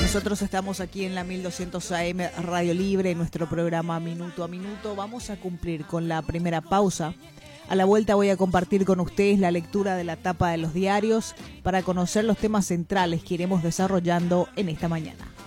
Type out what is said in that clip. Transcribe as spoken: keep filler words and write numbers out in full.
Nosotros estamos aquí en la mil doscientos A M Radio Libre, en nuestro programa Minuto a Minuto. Vamos a cumplir con la primera pausa. A la vuelta voy a compartir con ustedes la lectura de la tapa de los diarios para conocer los temas centrales que iremos desarrollando en esta mañana.